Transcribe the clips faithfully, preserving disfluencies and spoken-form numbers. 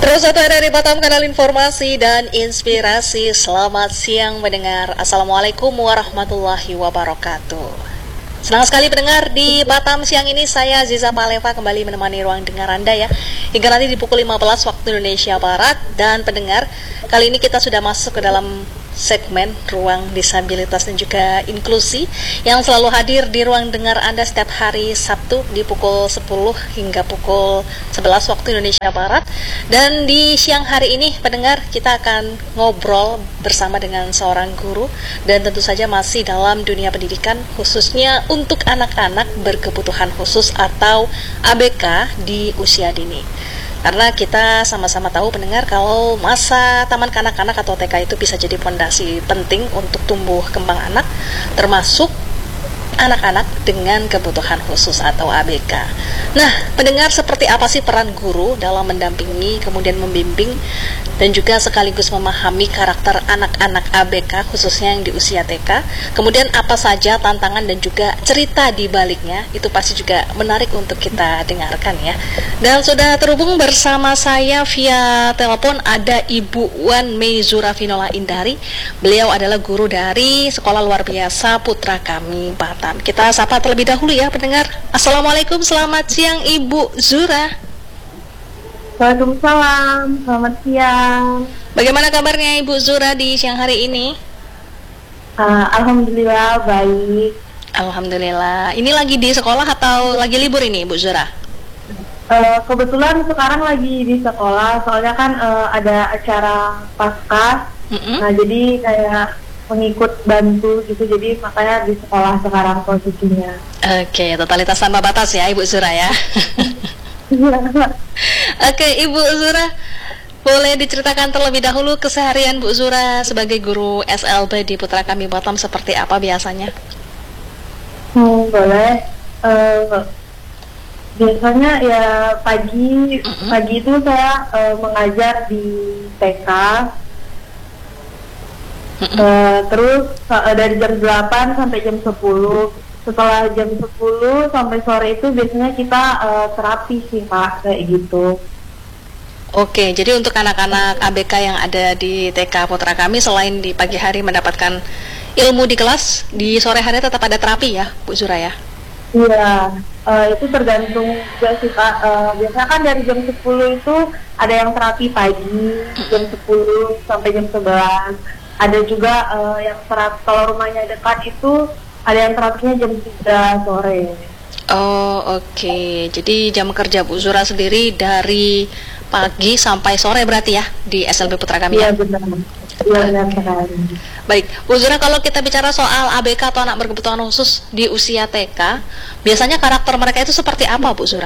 Terus satu dari Batam, kanal informasi dan inspirasi. Selamat siang mendengar. Assalamualaikum warahmatullahi wabarakatuh. Senang sekali pendengar di Batam siang ini. Saya Ziza Paleva kembali menemani ruang dengar Anda ya, hingga nanti di pukul lima belas waktu Indonesia Barat. Dan pendengar, kali ini kita sudah masuk ke dalam segmen ruang disabilitas dan juga inklusi yang selalu hadir di ruang dengar Anda setiap hari Sabtu di pukul sepuluh hingga pukul sebelas waktu Indonesia Barat. Dan di siang hari ini pendengar, kita akan ngobrol bersama dengan seorang guru, dan tentu saja masih dalam dunia pendidikan, khususnya untuk anak-anak berkebutuhan khusus atau A B K di usia dini. Karena kita sama-sama tahu pendengar kalau masa taman kanak-kanak atau T K itu bisa jadi fondasi penting untuk tumbuh kembang anak, termasuk anak-anak dengan kebutuhan khusus atau A B K. Nah, pendengar, seperti apa sih peran guru dalam mendampingi, kemudian membimbing, dan juga sekaligus memahami karakter anak-anak A B K khususnya yang di usia T K? Kemudian apa saja tantangan dan juga cerita di baliknya? Itu pasti juga menarik untuk kita dengarkan ya. Dan sudah terhubung bersama saya via telepon ada Ibu Wan Meizura Vinola Indari. Beliau adalah guru dari Sekolah Luar Biasa Putra Kami Batam. Kita sapa terlebih dahulu ya pendengar. Assalamualaikum, selamat siang Ibu Zura. Waalaikumsalam, selamat siang. Bagaimana kabarnya Ibu Zura di siang hari ini? Uh, Alhamdulillah baik. Alhamdulillah. Ini lagi di sekolah atau lagi libur ini Ibu Zura? Uh, kebetulan sekarang lagi di sekolah, soalnya kan uh, ada acara pasca. Mm-hmm. Nah jadi kayak mengikut bantu gitu, jadi makanya di sekolah sekarang posisinya. Oke, totalitas tanpa batas ya Ibu Zura ya. Oke, Ibu Zura, boleh diceritakan terlebih dahulu keseharian Bu Zura sebagai guru S L B di Putra Kami Batam seperti apa biasanya? Hmm, boleh. Uh, biasanya ya pagi, mm-hmm. pagi itu saya uh, mengajar di T K. Mm-hmm. Uh, terus uh, dari jam delapan sampai jam sepuluh. Setelah jam sepuluh sampai sore itu biasanya kita uh, terapi sih Pak, kayak gitu. Oke, jadi untuk anak-anak A B K yang ada di T K Putra Kami, selain di pagi hari mendapatkan ilmu di kelas, di sore hari tetap ada terapi ya Bu Zura ya? Iya, uh, itu tergantung juga sih Pak. Uh, biasanya kan dari jam sepuluh itu ada yang terapi pagi, jam sepuluh sampai jam sebelas. Ada juga uh, yang terapi, kalau rumahnya dekat itu ada yang terapinya jam tiga sore. Oh oke, okay. Jadi jam kerja Bu Zura sendiri dari pagi sampai sore berarti ya di S L B Putra Kami? Iya benar, iya benar sekali. Baik, Bu Zura, kalau kita bicara soal A B K atau anak berkebutuhan khusus di usia T K, biasanya karakter mereka itu seperti apa Bu Zura?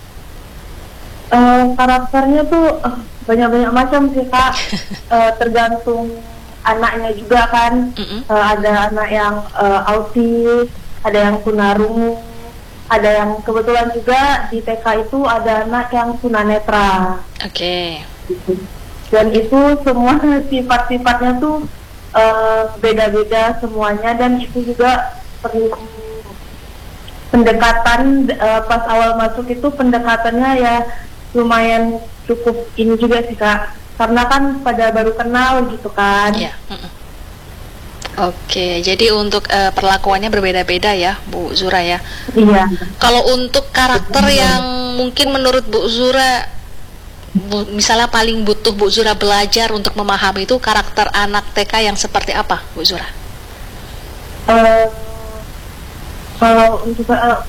Uh, karakternya tuh uh, banyak-banyak macam sih Kak, uh, tergantung anaknya juga kan. Mm-hmm. uh, ada anak yang uh, autis, ada yang tunarungu, ada yang kebetulan juga di T K itu ada anak yang tunanetra. Oke. Okay. Dan itu semua sifat-sifatnya tuh uh, beda-beda semuanya, dan itu juga perlu pendekatan. Uh, pas awal masuk itu pendekatannya ya lumayan cukup ini juga sih Kak. Karena kan pada baru kenal gitu kan. Iya. Oke, jadi untuk uh, perlakuannya berbeda-beda ya Bu Zura ya. Iya. Kalau untuk karakter yang mungkin menurut Bu Zura, bu, misalnya paling butuh Bu Zura belajar untuk memahami, itu karakter anak T K yang seperti apa Bu Zura? Uh, kalau untuk uh,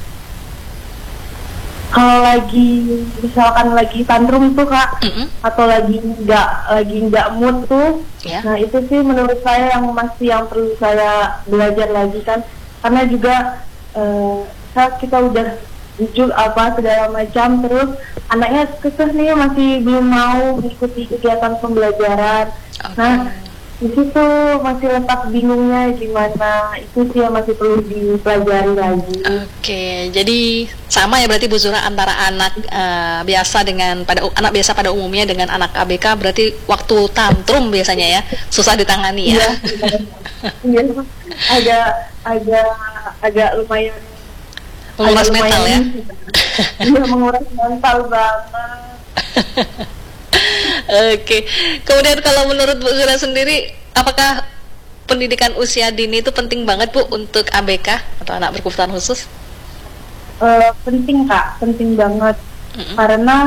kalau lagi misalkan lagi tantrum tuh Kak, mm-hmm. atau lagi nggak lagi nggak mood tuh, yeah. Nah itu sih menurut saya yang masih yang perlu saya belajar lagi kan, karena juga uh, kita udah jujur apa segala macam, terus anaknya keseh nih masih belum mau mengikuti kegiatan pembelajaran. Okay. Nah di situ masih letak bingungnya gimana, itu sih yang masih perlu dipelajari lagi. Oke, jadi sama ya berarti Bu Zura antara anak uh, biasa dengan pada anak biasa pada umumnya dengan anak A B K, berarti waktu tantrum biasanya ya susah ditangani ya. Iya, agak agak agak lumayan menguras agak mental lumayan, ya. Iya, menguras mental banget. Oke. Kemudian kalau menurut Bu Zura sendiri, apakah pendidikan usia dini itu penting banget Bu untuk A B K atau anak berkebutuhan khusus? Uh, penting Kak, penting banget. Mm-hmm. Karena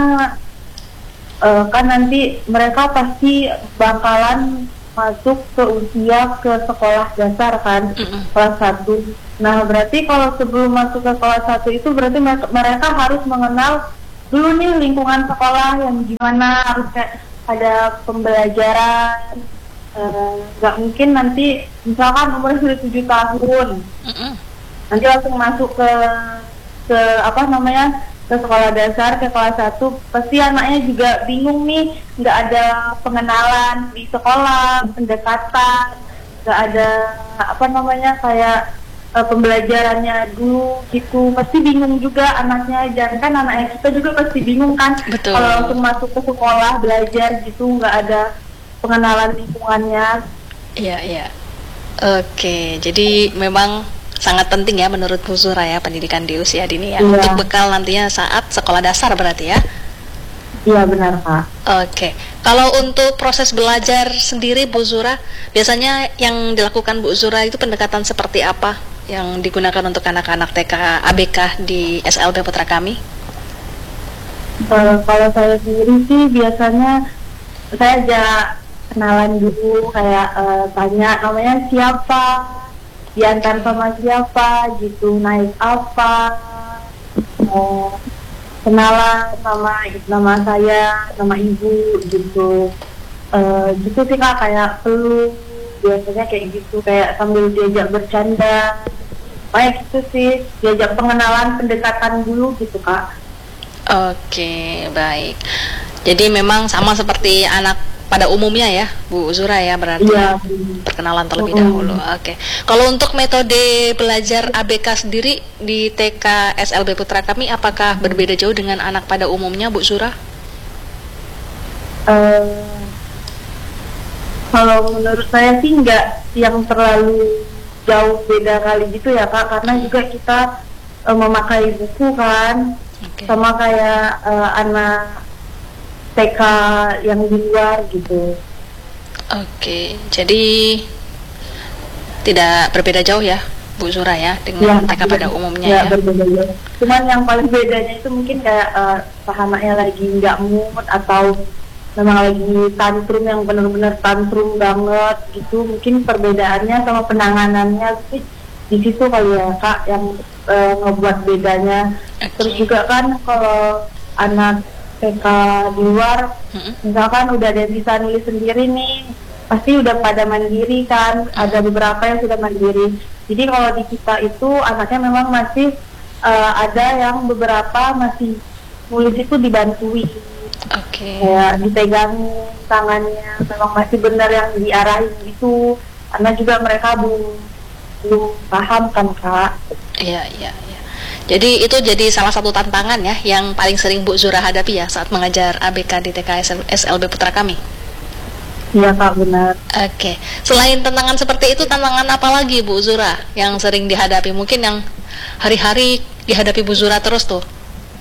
uh, kan nanti mereka pasti bakalan masuk ke usia ke sekolah dasar kan, mm-hmm. kelas satu. Nah berarti kalau sebelum masuk ke kelas satu itu berarti mereka harus mengenal dulu nih lingkungan sekolah yang gimana, harus kayak ada pembelajaran. Nggak uh, mungkin nanti misalkan umurnya sudah tujuh tahun, mm-hmm. nanti langsung masuk ke ke apa namanya ke sekolah dasar ke kelas satu, pasti anaknya juga bingung nih, nggak ada pengenalan di sekolah, pendekatan, nggak ada apa namanya kayak uh, pembelajarannya dulu gitu, pasti bingung juga anaknya. Dan kan anaknya kita juga pasti bingung kan kalau langsung masuk ke sekolah belajar gitu, nggak ada pengenalan lingkungannya. Iya, iya. Oke, jadi memang sangat penting ya menurut Bu Zura ya pendidikan di usia dini ya, iya. Untuk bekal nantinya saat sekolah dasar berarti ya. Iya benar Pak. Oke, kalau untuk proses belajar sendiri Bu Zura, biasanya yang dilakukan Bu Zura itu pendekatan seperti apa yang digunakan untuk anak-anak T K A B K di S L B Putra Kami? Uh, kalau saya sendiri sih biasanya saya ajak kenalan dulu, kayak uh, tanya namanya siapa, diantar sama siapa gitu, naik apa, uh, kenalan nama nama saya, nama ibu gitu, uh, gitu sih Kak, kayak peluk biasanya kayak gitu, kayak sambil diajak bercanda, kayak gitu sih, diajak pengenalan, pendekatan dulu gitu Kak. Oke, baik. Jadi memang sama seperti anak pada umumnya ya, Bu Zura ya, berarti ya, perkenalan terlebih uh-huh. dahulu. Oke. Kalau untuk metode belajar A B K sendiri di T K S L B Putra Kami, apakah berbeda jauh dengan anak pada umumnya, Bu Zura? Uh, kalau menurut saya sih enggak yang terlalu jauh beda kali gitu ya Kak, karena juga kita uh, memakai buku kan, okay. sama kayak uh, anak T K yang di luar gitu. Oke, jadi tidak berbeda jauh ya, Bu Zura ya, dengan ya, T K pada umumnya ya. Ya, berbeda jauh. Cuman yang paling bedanya itu mungkin kayak uh, anaknya lagi nggak mood atau memang lagi tantrum yang benar-benar tantrum banget gitu. Mungkin perbedaannya sama penanganannya sih di situ kali ya Kak, yang uh, ngebuat bedanya. Okay. Terus juga kan kalau anak T K di luar, hmm. misalkan udah ada yang bisa nulis sendiri nih, pasti udah pada mandiri kan, hmm. ada beberapa yang sudah mandiri. Jadi kalau di kita itu anaknya memang masih uh, ada yang beberapa masih nulis itu dibantui, okay. kayak dipegang tangannya, memang masih benar yang diarahin gitu, karena juga mereka belum belum paham kan Kak. Iya, iya, iya. Jadi itu jadi salah satu tantangan ya yang paling sering Bu Zura hadapi ya saat mengajar A B K di T K S L B Putra Kami. Iya Kak, benar. Oke, selain tantangan seperti itu, tantangan apa lagi Bu Zura yang sering dihadapi? Mungkin yang hari-hari dihadapi Bu Zura terus tuh?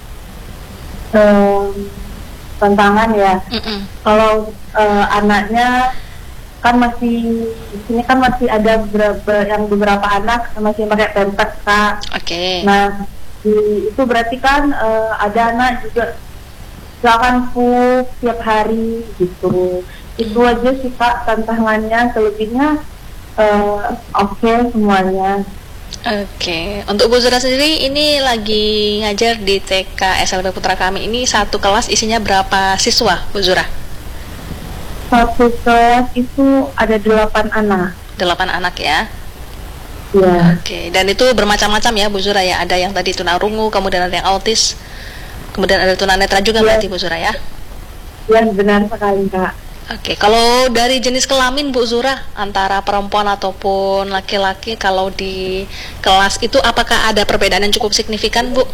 Um, tantangan ya. Mm-mm. Kalau uh, anaknya kan masih di sini kan masih ada beberapa yang beberapa anak masih pakai pampers Kak. Oke. Okay. Nah di, itu berarti kan uh, ada anak juga misalkan pup tiap hari gitu. Itu aja sih Kak tantangannya, selebihnya uh, oke okay, semuanya. Oke, okay. Untuk Bu Zura sendiri ini lagi ngajar di T K S L B Putra Kami, ini satu kelas isinya berapa siswa Bu Zura? Satu kelas itu ada delapan anak. Delapan anak ya? Iya. Oke, okay. Dan itu bermacam-macam ya Bu Zura ya? Ada yang tadi tunarungu, kemudian ada yang autis, kemudian ada tunanetra juga ya. Berarti Bu Zura ya? Ya benar sekali Kak. Oke, okay. Kalau dari jenis kelamin Bu Zura, antara perempuan ataupun laki-laki, kalau di kelas itu apakah ada perbedaan yang cukup signifikan Bu?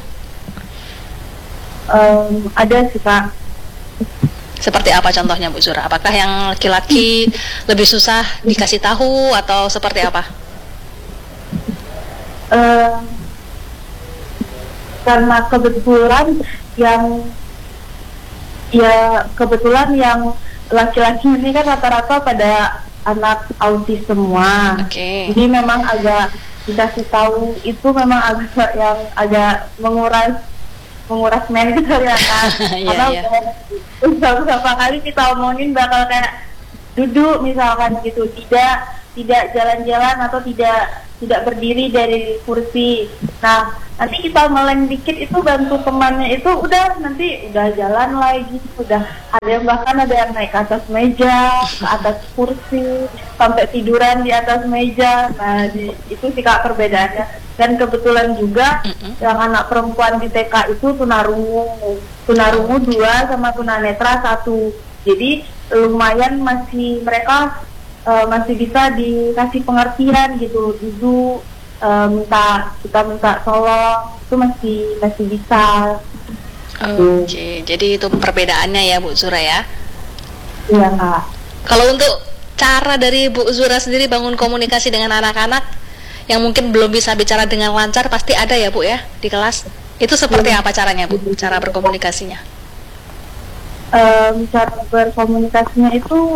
Um, ada sih Kak. Seperti apa contohnya Bu Zura? Apakah yang laki-laki lebih susah dikasih tahu atau seperti apa? Uh, karena kebetulan yang ya kebetulan yang laki-laki ini kan rata-rata pada anak autis semua. Okay. Jadi memang agak dikasih tahu itu memang agak yang agak menguras menguras mental ya kan. Karena yeah, yeah. beberapa kali kita omongin bakal kayak duduk misalkan gitu, tidak tidak jalan-jalan atau tidak tidak berdiri dari kursi. Nah, nanti kita meleng dikit itu bantu temannya itu udah nanti udah jalan lagi, udah ada yang bahkan ada yang naik ke atas meja, ke atas kursi, sampai tiduran di atas meja. Nah, di, itu sih Kak perbedaannya. Dan kebetulan juga mm-hmm. yang anak perempuan di T K itu tunarungu, tunarungu dua sama tunanetra satu. Jadi lumayan masih mereka Uh, masih bisa dikasih pengertian gitu, duduk uh, minta kita minta tolong itu masih masih bisa. Oke, okay. Jadi itu perbedaannya ya Bu Zura ya? Iya Kak. Kalau untuk cara dari Bu Zura sendiri bangun komunikasi dengan anak-anak yang mungkin belum bisa bicara dengan lancar, pasti ada ya Bu ya di kelas? Itu seperti ya. Apa caranya Bu? Cara berkomunikasinya? Um, cara berkomunikasinya itu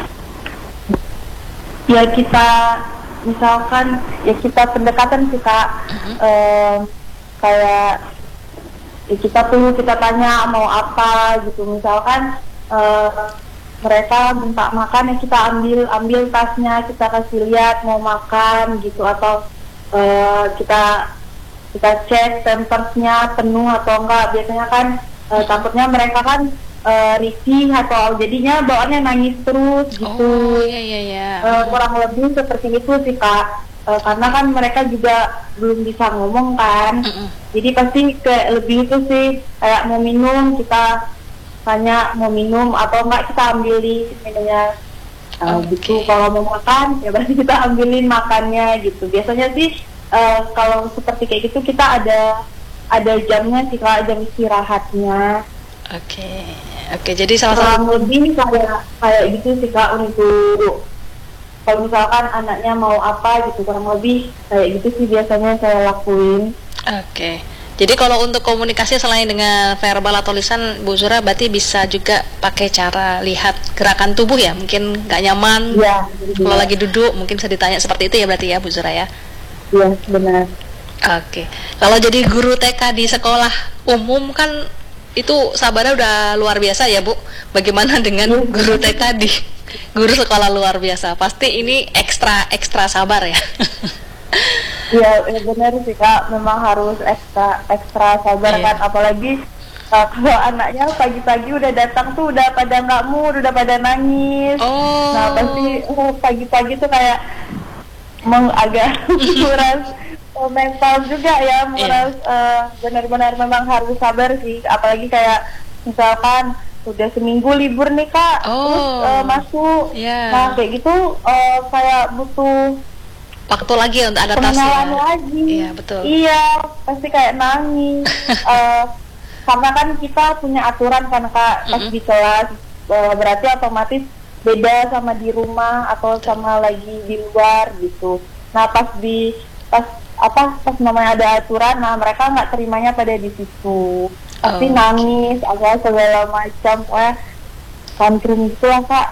ya kita misalkan ya kita pendekatan kita uh-huh. eh, kayak ya kita perlu kita tanya mau apa gitu, misalkan eh, mereka minta makan ya kita ambil ambil tasnya, kita kasih lihat mau makan gitu, atau eh, kita kita cek pampersnya penuh atau enggak. Biasanya kan eh, takutnya mereka kan Uh, risih atau jadinya bawaannya nangis terus gitu. Oh iya iya iya. Uh, kurang lebih seperti itu sih Kak. Uh, karena kan mereka juga belum bisa ngomong kan. Mm-mm. Jadi pasti kayak lebih itu sih, kayak mau minum kita tanya mau minum atau enggak kita ambilin minumnya. Uh, okay. Gitu. Kalau mau makan ya berarti kita ambilin makannya gitu. Biasanya sih uh, kalau seperti kayak gitu kita ada ada jamnya sih Kak, jam istirahatnya. Oke, okay. oke. Okay, jadi salah satu lebih kayak kayak gitu sih Kak, untuk kalau misalkan anaknya mau apa gitu, kurang lebih kayak gitu sih biasanya saya lakuin. Oke. Okay. Jadi kalau untuk komunikasi selain dengan verbal atau lisan, Bu Zura berarti bisa juga pakai cara lihat gerakan tubuh ya, mungkin nggak nyaman. Iya. Kalau lagi duduk mungkin bisa ditanya seperti itu ya berarti ya Bu Zura ya. Iya benar. Oke. Okay. Kalau jadi guru T K di sekolah umum kan itu sabarnya udah luar biasa ya Bu. Bagaimana dengan guru T K di guru sekolah luar biasa? Pasti ini ekstra ekstra sabar ya. Iya ya benar sih Kak, memang harus ekstra ekstra sabar yeah. kan, apalagi uh, kalau anaknya pagi-pagi udah datang tuh udah pada nggak mood, udah pada nangis. Oh. Nah pasti uh, pagi-pagi tuh kayak meng agak kuras mental juga ya, menguras yeah. uh, benar-benar memang harus sabar sih, apalagi kayak misalkan udah seminggu libur nih Kak, oh. terus uh, masuk, yeah. nah kayak gitu uh, kayak butuh waktu lagi untuk adaptasi pengenalan ya. lagi, iya betul, iya pasti kayak nangis, uh, karena kan kita punya aturan kan Kak, pas mm-hmm. di kelas uh, berarti otomatis beda sama di rumah atau sama lagi di luar gitu. Nah pas di pas apa pas namanya ada aturan, nah mereka nggak terimanya pada di situ, pasti oh, nangis agak segala macam, wah tantrum gitu lah Kak.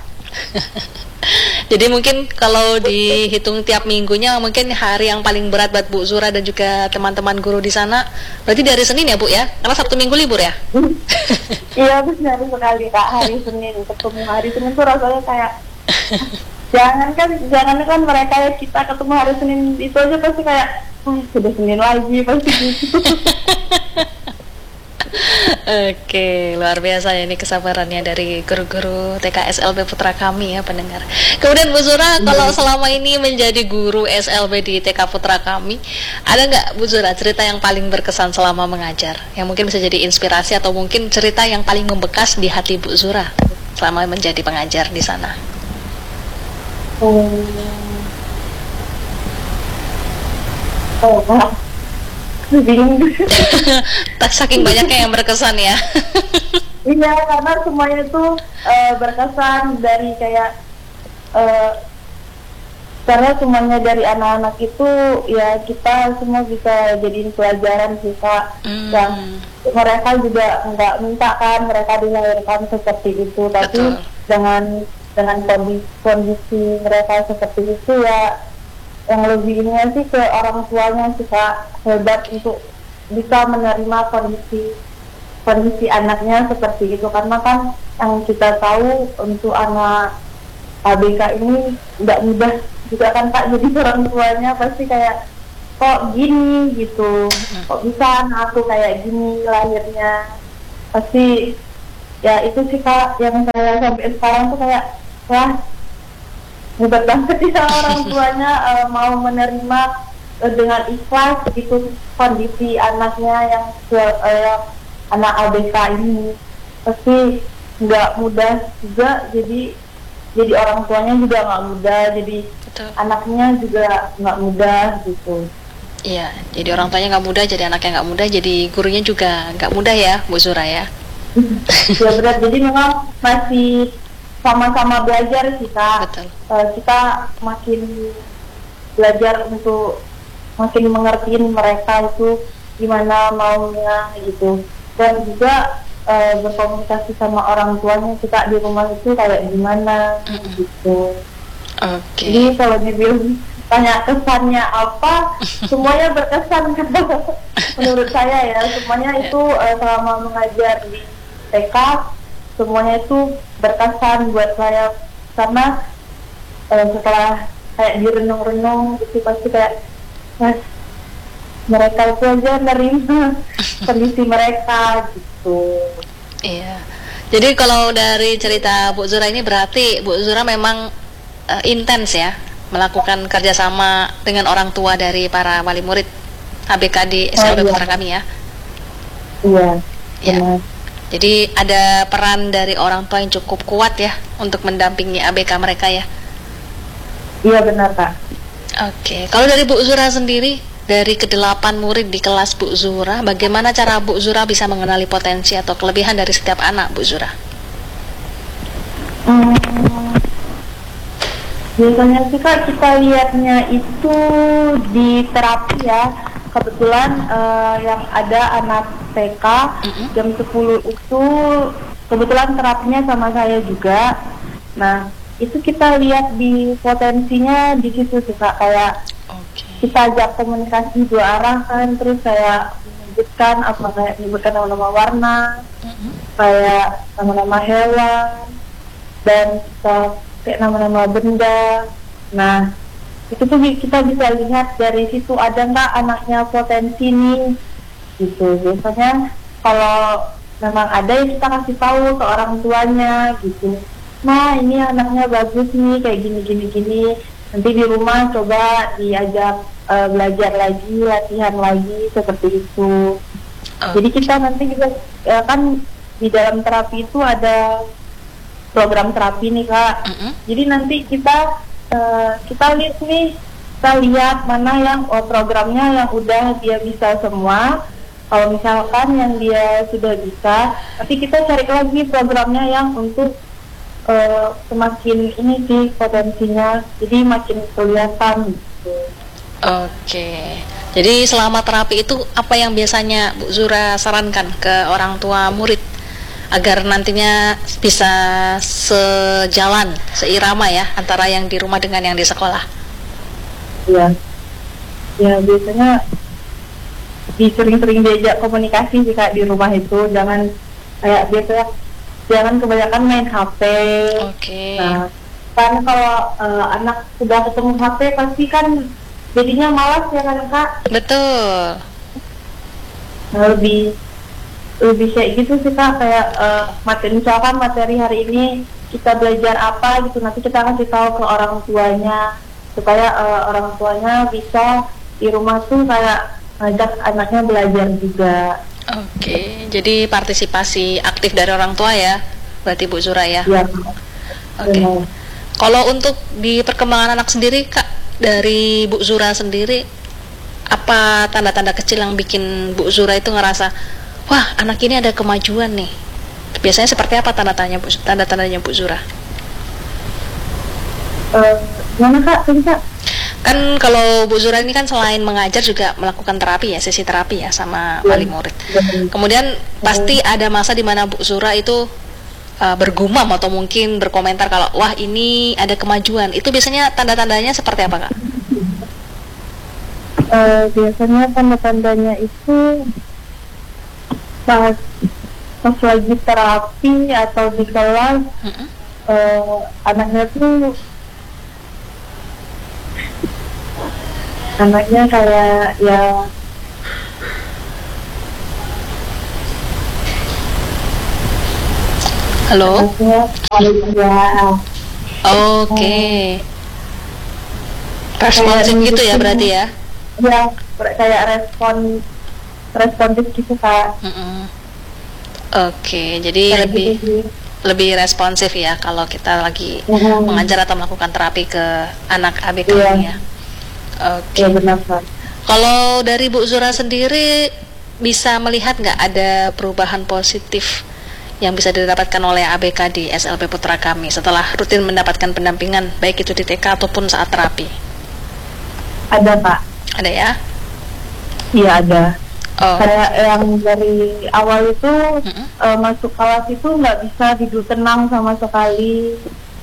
Jadi mungkin kalau dihitung tiap minggunya mungkin hari yang paling berat buat Bu Zura dan juga teman-teman guru di sana berarti dari Senin ya Bu ya, karena Sabtu Minggu libur ya. Iya benar sekali Kak, hari Senin ketemu hari Senin tuh rasanya kayak jangan kan jangan kan mereka ya, kita ketemu hari Senin itu aja pasti kayak oh, sudah Senin lagi pasti gitu. Oke, luar biasa ya ini kesabarannya dari guru-guru T K S L B Putra Kami ya pendengar. Kemudian Bu Zura, hmm. kalau selama ini menjadi guru S L B di T K Putra Kami, ada nggak Bu Zura cerita yang paling berkesan selama mengajar, yang mungkin bisa jadi inspirasi atau mungkin cerita yang paling membekas di hati Bu Zura selama menjadi pengajar di sana? Oh, oh, bingung. Saking banyaknya yang berkesan ya. Iya, karena semuanya itu uh, berkesan dari kayak uh, karena semuanya dari anak-anak itu ya kita semua bisa jadiin pelajaran sih Kak. Mm. Yang mereka juga nggak minta kan mereka dilahirkan seperti itu, tapi Betul. dengan dengan kondisi, kondisi mereka seperti itu ya yang lebih ini sih ke orang tuanya sih Kak, hebat untuk bisa menerima kondisi kondisi anaknya seperti itu, karena kan yang kita tahu untuk anak A B K ini nggak mudah juga kan Kak, jadi orang tuanya pasti kayak kok gini gitu, kok bisa anak aku kayak gini lahirnya, pasti ya itu sih Kak yang saya sampai sekarang tuh kayak wah hebat banget ya orang tuanya uh, mau menerima uh, dengan ikhlas gitu kondisi anaknya yang uh, anak A B K ini, pasti nggak mudah juga, jadi jadi orang tuanya juga nggak mudah, jadi Betul. Anaknya juga nggak mudah gitu. Iya, jadi orang tuanya nggak mudah, jadi anaknya nggak mudah, jadi gurunya juga nggak mudah ya, Bu Zura ya. Ya benar, jadi memang masih sama-sama belajar sih Kak. Betul. Uh, kita makin belajar untuk makin mengertiin mereka itu gimana maunya gitu, dan juga uh, berkomunikasi sama orang tuanya kita di rumah itu kayak gimana mm-hmm. gitu. Oke. Okay. Jadi kalau dibilang tanya kesannya apa, semuanya berkesan menurut saya ya, semuanya itu uh, selama mengajar di T K semuanya itu berkesan buat saya, karena uh, setelah kayak direnung-renung itu pasti kayak mas mereka itu aja nerima kondisi mereka gitu. Iya. Jadi kalau dari cerita Bu Zura ini berarti Bu Zura memang uh, intens ya melakukan kerjasama dengan orang tua dari para wali murid A B K di S L B oh, iya. Putra Kami ya. Iya. Ya. Jadi ada peran dari orang tua yang cukup kuat ya untuk mendampingi A B K mereka ya. Iya benar Kak. Oke. Kalau dari Bu Zura sendiri, dari kedelapan murid di kelas Bu Zura, bagaimana cara Bu Zura bisa mengenali potensi atau kelebihan dari setiap anak Bu Zura? Hmm, biasanya sih Kak kita lihatnya itu di terapi ya. Kebetulan uh, yang ada anak T K mm-hmm. jam sepuluh itu kebetulan terapinya sama saya juga. Nah itu kita lihat di potensinya di situ sih Kak, kayak okay. kita ajak komunikasi dua arah kan, terus saya menyebutkan apa kayak menyebutkan nama-nama warna, mm-hmm. kayak nama-nama hewan, dan kita kayak nama-nama benda. Nah itu tuh kita bisa lihat dari situ ada nggak anaknya potensi nih gitu. Biasanya kalau memang ada ya kita kasih tahu ke orang tuanya gitu, nah ini anaknya bagus nih kayak gini gini gini, nanti di rumah coba diajak uh, belajar lagi, latihan lagi seperti itu. Oh. Jadi kita nanti juga ya kan di dalam terapi itu ada program terapi nih Kak. Mm-hmm. Jadi nanti kita uh, kita lihat nih, kita lihat mana yang oh, programnya yang udah dia bisa semua. Kalau misalkan yang dia sudah bisa, nanti kita cari lagi programnya yang untuk uh, semakin ini sih potensinya, jadi makin kelihatan gitu. Oke. Jadi selama terapi itu apa yang biasanya Bu Zura sarankan ke orang tua murid agar nantinya bisa sejalan, seirama ya antara yang di rumah dengan yang di sekolah? Iya. Ya biasanya disering-sering diajak komunikasi sih Kak di rumah itu, jangan kayak biasanya jangan kebanyakan main H P. Oke. Okay. Nah, kan kalau uh, anak sudah ketemu H P pasti kan jadinya malas ya kan Kak? Betul. Nah, lebih lebih kayak gitu sih Kak, kayak uh, materi misalkan materi hari ini kita belajar apa gitu, nanti kita kasih tahu ke orang tuanya supaya uh, orang tuanya bisa di rumah tuh kayak ngajak anaknya belajar juga. Oke, jadi partisipasi aktif dari orang tua ya, berarti Bu Zura ya? Iya. Oke. Kalau untuk di perkembangan anak sendiri Kak, dari Bu Zura sendiri, apa tanda-tanda kecil yang bikin Bu Zura itu ngerasa, wah anak ini ada kemajuan nih? Biasanya seperti apa tanda-tandanya Bu, tanda-tandanya Bu Zura? Uh, Gimana Kak? Bisa? Kan kalau Bu Zura ini kan selain mengajar juga melakukan terapi ya, sesi terapi ya sama ya, wali murid. Kemudian pasti ada masa di mana Bu Zura itu uh, bergumam atau mungkin berkomentar kalau wah ini ada kemajuan. Itu biasanya tanda-tandanya seperti apa, Kak? Uh, biasanya tanda-tandanya itu pas pas lagi terapi atau di kelas, mm-hmm. uh, anaknya tuh anaknya kayak ya halo ya oke okay. responsif gitu ya berarti ya ya kayak respon responsif gitu Kak. Mm-mm. Oke okay, jadi kayak lebih gitu, lebih responsif ya kalau kita lagi mm-hmm. mengajar atau melakukan terapi ke anak A B K yeah. ya. Oke. Okay. Ya, benar, Pak. Kalau dari Bu Zura sendiri bisa melihat nggak ada perubahan positif yang bisa didapatkan oleh A B K di S L P Putra Kami setelah rutin mendapatkan pendampingan baik itu di T K ataupun saat terapi? Ada Pak. Ada ya? Iya ada. Oh. Kayak yang dari awal itu mm-hmm. uh, masuk kelas itu nggak bisa duduk tenang sama sekali.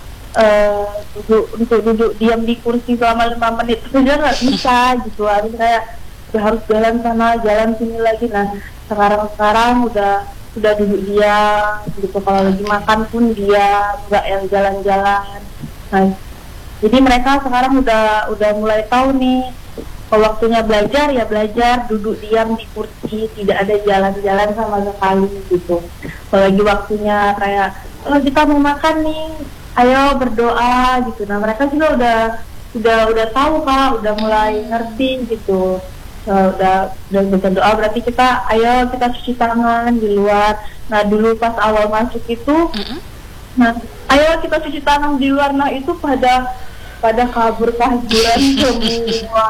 Uh, duduk, untuk duduk diam di kursi selama lima menit saja nggak bisa gitu, harus kayak udah harus jalan sana jalan sini lagi. Nah sekarang sekarang udah udah duduk diam gitu, kalau lagi makan pun dia nggak yang jalan-jalan. Nah jadi mereka sekarang udah udah mulai tahu nih kalau waktunya belajar ya belajar duduk diam di kursi, tidak ada jalan-jalan sama sekali gitu. Kalau lagi waktunya kayak oh kita mau makan nih, ayo berdoa gitu. Nah mereka juga udah udah udah tahu Kak, udah mulai ngerti gitu. Uh, udah udah baca doa berarti kita ayo kita cuci tangan di luar. Nah dulu pas awal masuk itu, mm-hmm. nah ayo kita cuci tangan di luar. Nah itu pada pada kabur kaburan semua.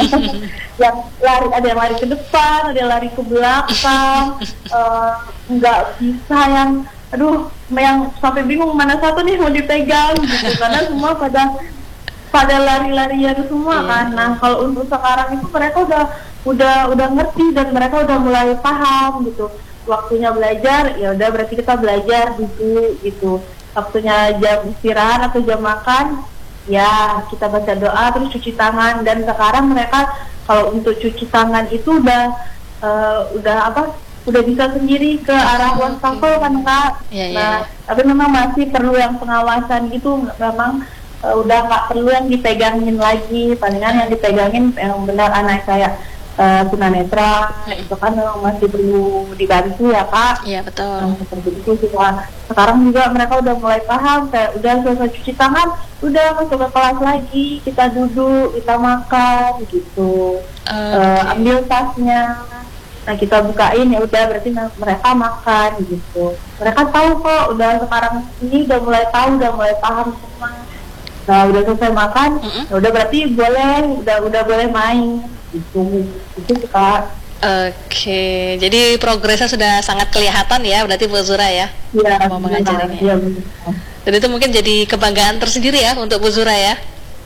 Yang lari, ada yang lari ke depan, ada yang lari ke belakang. Uh, nggak bisa yang aduh, yang sampai bingung mana satu nih mau dipegang gitu, karena semua pada pada lari-larian semua kan. Nah kalau untuk sekarang itu mereka udah udah udah ngerti dan mereka udah mulai paham gitu. Waktunya belajar ya udah berarti kita belajar duduk gitu. Waktunya jam istirahat atau jam makan ya kita baca doa terus cuci tangan. Dan sekarang mereka kalau untuk cuci tangan itu udah uh, udah apa? udah bisa sendiri ke arah wastafel kan Kak. Ya, ya, nah, ya. Tapi memang masih perlu yang pengawasan gitu, memang uh, udah nggak perlu yang dipegangin lagi, palingan yang dipegangin yang benar anak saya uh, tunanetra, ya. Itu kan memang masih perlu dibantu ya Kak. Iya betul. Nah, seperti itu sih Kak. Sekarang juga mereka udah mulai paham, kayak udah selesai cuci tangan, udah masuk ke kelas lagi, kita duduk, kita makan gitu, uh, uh, ambil tasnya. Nah kita bukain ya udah berarti mereka makan gitu. Mereka tahu kok, udah sekarang ini udah mulai tahu, udah mulai paham semua. Nah udah selesai makan, mm-hmm. ya udah berarti boleh, udah udah boleh main gitu. Itu Kak. Oke, jadi progresnya sudah sangat kelihatan ya, berarti Bu Zura ya, ya mau mengajar ini. Ya, dan itu mungkin jadi kebanggaan tersendiri ya untuk Bu Zura ya.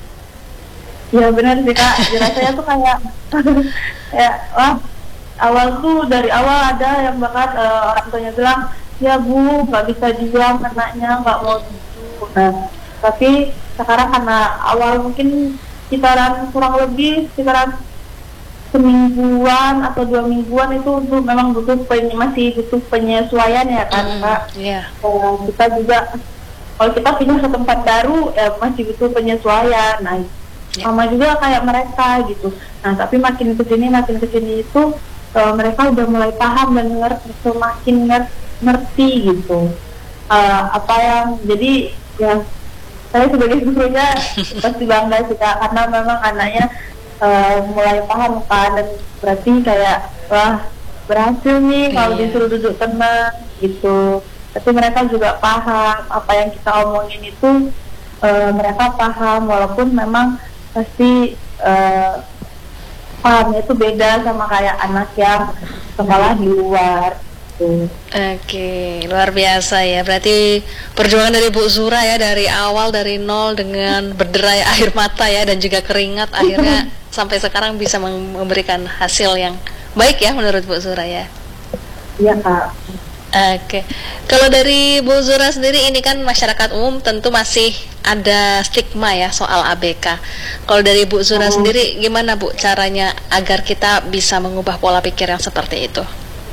Ya benar sih Kak, rasanya tuh kayak kayak wah. Awal tuh dari awal ada yang bahkan uh, orang tuanya bilang ya Bu nggak bisa diam anaknya nggak mau duduk. Nah tapi sekarang karena awal mungkin sekitaran kurang lebih sekitaran semingguan atau dua mingguan itu untuk memang butuh pen, masih butuh penyesuaian ya kan mm, Kak. Yeah. Uh, kita juga kalau kita pindah ke tempat baru ya masih butuh penyesuaian. Nah yeah. sama juga kayak mereka gitu. Nah tapi makin kesini makin kesini itu Uh, mereka udah mulai paham dan ngerti, semakin ngerti, ngerti gitu uh, apa yang jadi ya saya sebagai gurunya pasti bangga sih Kak, karena memang anaknya uh, mulai paham kan, dan berarti kayak wah berhasil nih kalau yeah. disuruh duduk tenang gitu. Tapi mereka juga paham apa yang kita omongin itu, uh, mereka paham walaupun memang pasti uh, pahamnya itu beda sama kayak anak yang sekolah di luar. gitu. Oke, luar biasa ya. Berarti perjuangan dari Bu Zura ya, dari awal, dari nol dengan berderai air mata ya, dan juga keringat, akhirnya sampai sekarang bisa memberikan hasil yang baik ya menurut Bu Zura ya. Iya Kak. Oke, kalau dari Bu Zura sendiri, ini kan masyarakat umum tentu masih ada stigma ya soal A B K. Kalau dari Bu Zura oh. sendiri, gimana Bu caranya agar kita bisa mengubah pola pikir yang seperti itu?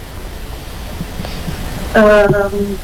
Um,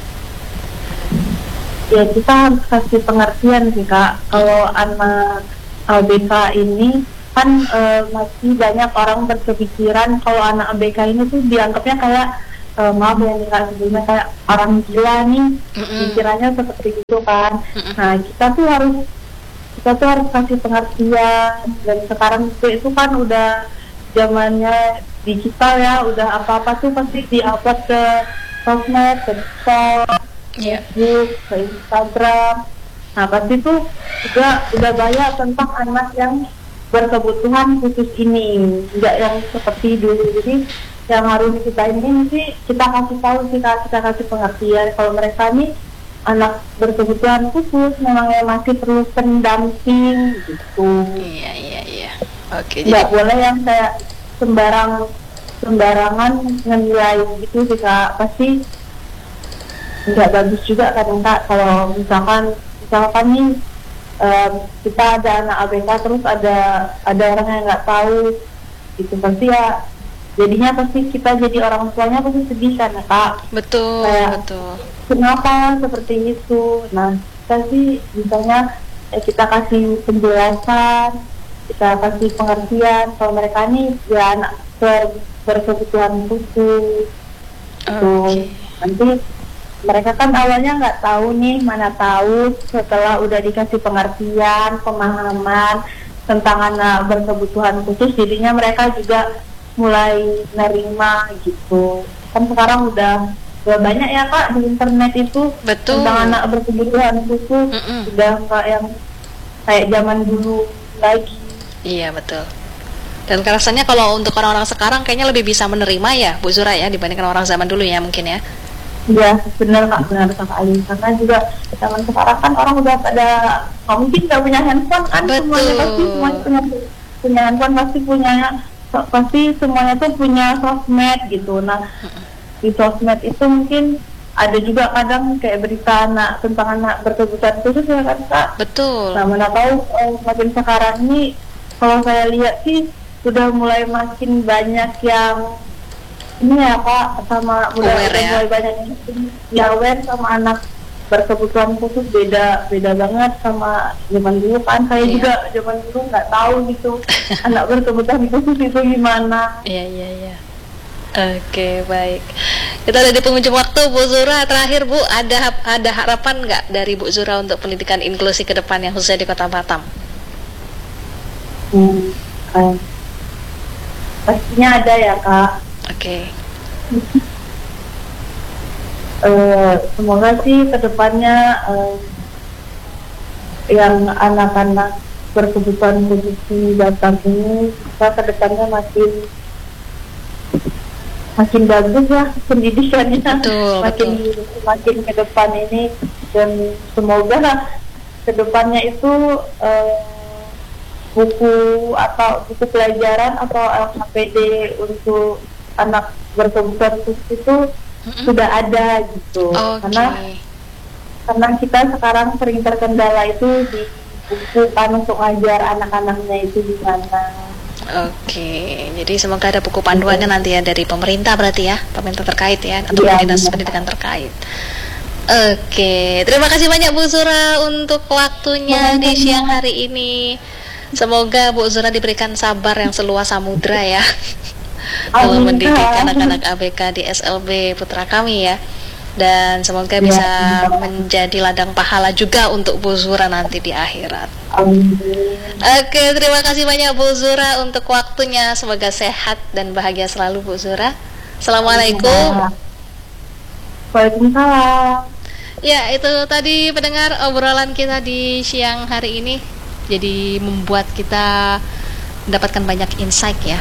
ya kita harus kasih pengertian sih Kak. Kalau anak A B K ini kan uh, masih banyak orang berkepikiran kalau anak A B K ini tuh dianggapnya kayak Uh, maaf ya nih Kak, sebelumnya kayak orang gila nih, mm-hmm. pikirannya seperti itu kan. Mm-hmm. Nah kita tuh harus kita tuh harus kasih pengertian, dan sekarang itu, itu kan udah zamannya digital ya, udah apa-apa tuh pasti diupload ke sosmed, ke TikTok, yeah. Facebook, ke Instagram. Nah pasti tuh juga udah banyak tentang anak yang berkebutuhan khusus ini, tidak yang seperti dulu. Jadi yang harus kita ini sih kita kasih tahu, kita kita kasih pengertian kalau mereka nih anak berkebutuhan khusus, memang yang masih perlu pendamping gitu. Iya iya iya. Oke. Nggak jadi boleh yang kayak sembarang sembarangan menilai gitu sih Kak. Pasti nggak bagus juga kadang Kak kalau misalkan misalkan nih um, kita ada anak A B K terus ada ada orang yang nggak tahu gitu, pasti ya jadinya pasti kita jadi orang tuanya pasti sedih kan ya Kak. Betul, kayak, betul. Kenapa seperti itu? Nah, kita sih misalnya eh, kita kasih penjelasan, kita kasih pengertian kalau mereka nih ya anak ber, berkebutuhan khusus. Okay. Nanti mereka kan awalnya nggak tahu nih, mana tahu setelah udah dikasih pengertian, pemahaman tentang anak berkebutuhan khusus, jadinya mereka juga mulai nerima gitu. Kan sekarang udah udah banyak ya Kak di internet itu. Betul. Tentang anak berkebutuhan khusus. Mm-mm. Udah nggak yang kayak zaman dulu lagi. Iya betul. Dan rasanya kalau untuk orang-orang sekarang kayaknya lebih bisa menerima ya Bu Zura ya, dibandingkan orang zaman dulu ya mungkin ya. Iya benar Kak, benar sekali. Karena juga zaman sekarang kan orang udah pada nggak mungkin nggak punya handphone kan. Betul. Semuanya pasti semuanya punya punya handphone, pasti punya pasti semuanya tuh punya sosmed gitu. Nah di sosmed itu mungkin ada juga kadang kayak berita anak tentang anak berkebutuhan khusus ya kan Kak. Betul. Nah mana tahu eh, makin sekarang ini kalau saya lihat sih sudah mulai makin banyak yang ini ya Kak, sama mulai, aware, ya? mulai banyak yang aware sama anak berkebutuhan khusus. Beda beda banget sama zaman dulu kan. Saya iya. juga zaman dulu nggak tahu gitu anak berkebutuhan khusus itu gimana. Iya iya iya. Oke baik. Kita ada di penghujung waktu Bu Zura. Terakhir Bu, ada ada harapan nggak dari Bu Zura untuk pendidikan inklusi ke depan yang khususnya di Kota Batam? Hmm, eh, pastinya ada ya Kak. Oke. Okay. Uh, semoga sih kedepannya uh, yang anak-anak berkebutuhan khusus di Batam ini kita kedepannya makin makin bagus ya pendidikannya. Betul, makin betul. makin ke depan ini, dan semoga kedepannya itu uh, buku atau buku pelajaran atau L K P D untuk anak berkebutuhan khusus itu mm-hmm. sudah ada gitu. Okay. Karena karena kita sekarang sering terkendala itu di buku kan untuk ngajar anak-anaknya itu di mana. Oke, jadi semoga ada buku panduannya nanti ya dari pemerintah berarti ya, pemerintah terkait ya, atau ya, dinas pendidikan terkait. Oke, terima kasih banyak Bu Zura untuk waktunya di siang hari ini. Semoga Bu Zura diberikan sabar yang seluas samudra ya dalam mendidik anak-anak A B K di S L B Putra kami ya. Dan semoga bisa ya, menjadi ladang pahala juga untuk Bu Zura nanti di akhirat. Amin. Oke, terima kasih banyak Bu Zura untuk waktunya. Semoga sehat dan bahagia selalu Bu Zura. Assalamualaikum. Waalaikumsalam. Ya, itu tadi pendengar obrolan kita di siang hari ini. Jadi membuat kita mendapatkan banyak insight ya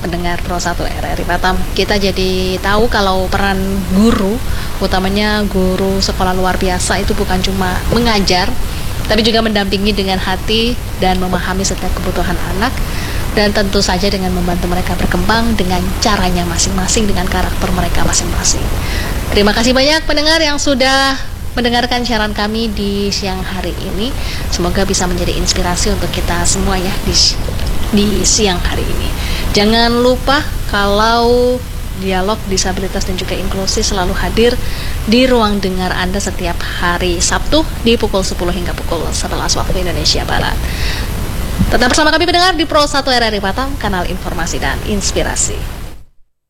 pendengar Pro satu R R I Batam. Kita jadi tahu kalau peran guru, utamanya guru sekolah luar biasa, itu bukan cuma mengajar, tapi juga mendampingi dengan hati dan memahami setiap kebutuhan anak, dan tentu saja dengan membantu mereka berkembang dengan caranya masing-masing, dengan karakter mereka masing-masing. Terima kasih banyak pendengar yang sudah mendengarkan siaran kami di siang hari ini. Semoga bisa menjadi inspirasi untuk kita semua ya di, di siang hari ini. Jangan lupa kalau dialog disabilitas dan juga inklusi selalu hadir di ruang dengar Anda setiap hari Sabtu di pukul sepuluh hingga pukul sebelas waktu Indonesia Barat. Tetap bersama kami pendengar di Pro satu R R I Batam, kanal informasi dan inspirasi.